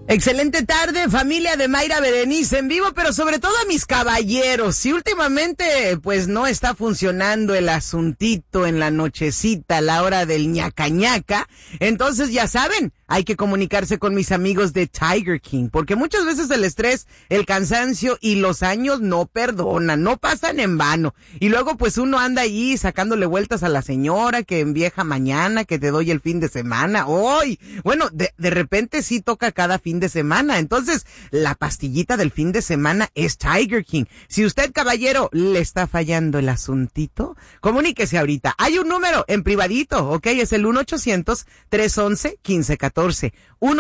Excelente tarde, familia de Mayra Berenice en vivo, pero sobre todo a mis caballeros. Si últimamente pues no está funcionando el asuntito en la nochecita a la hora del ñaca ñaca, entonces ya saben, hay que comunicarse con mis amigos de Tiger King, porque muchas veces el estrés, el cansancio y los años no perdonan, no pasan en vano. Y luego pues uno anda ahí sacándole vueltas a la señora, que en vieja mañana, que te doy el fin de semana. ¡Hoy! Bueno, de repente sí toca cada fin de semana. Entonces, la pastillita del fin de semana es Tiger King. Si usted, caballero, le está fallando el asuntito, comuníquese ahorita. Hay un número en privadito, ¿ok? Es el 1-800-311-1514.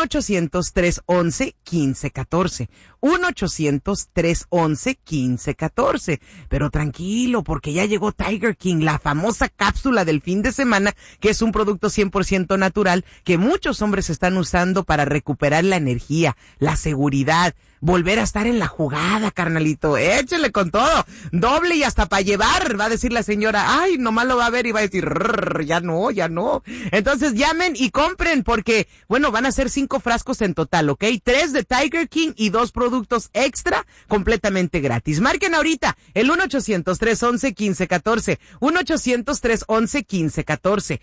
1-800-311-1514. 1-800-311-1514. Pero tranquilo, porque ya llegó Tiger King, la famosa cápsula del fin de semana, que es un producto 100% natural que muchos hombres están usando para recuperar la energía, la seguridad, volver a estar en la jugada, carnalito. Échele con todo. Doble y hasta para llevar, va a decir la señora. Ay, nomás lo va a ver y va a decir, ya no, ya no. Entonces llamen y compren porque, bueno, van a ser 5 frascos en total, ¿ok? 3 de Tiger King y 2 productos extra completamente gratis. Marquen ahorita el 1-800-311-1514. 1-800-311-1514.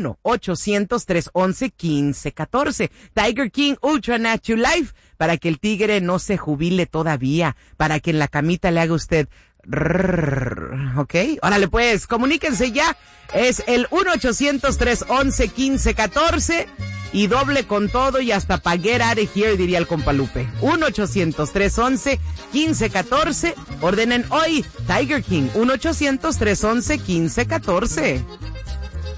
1-800-311-1514. Tiger King Ultra Natural Life, para que el tigre no se jubile todavía, para que en la camita le haga usted ¿ok? Órale pues, comuníquense ya. Es el 1-800-311-1514 y doble con todo y hasta pa' get out of here, diría el compa Lupe. 1-800-311-1514. Ordenen hoy Tiger King. 1-800-311-1514.